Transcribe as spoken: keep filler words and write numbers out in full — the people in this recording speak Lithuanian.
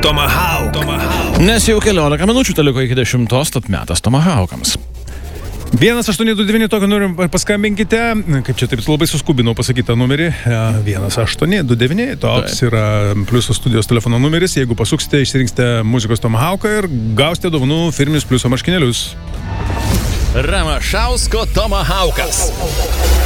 Tomahawk. Nes jau keliolika minučių teliko iki dešimtos, tad metas Tomahawkams. vienas aštuoni du devyni, tokį norim paskambinkite, kaip čia taip labai suskubinau pasakyti numerį, vienas aštuoni du devyni, toks taip. Yra Pliuso studijos telefono numeris, jeigu pasuksite, išsirinksite muzikos Tomahawką ir gausite dovanų firminius Pliuso marškinėlius. Ramašausko Tomahawkas.